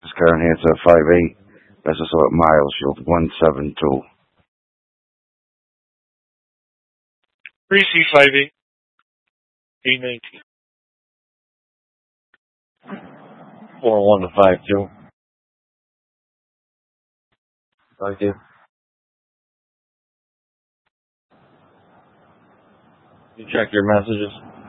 This current here to 58. That's also at Miles Shield 172. 3C58. 819. 41 to 52. 52. You check your messages.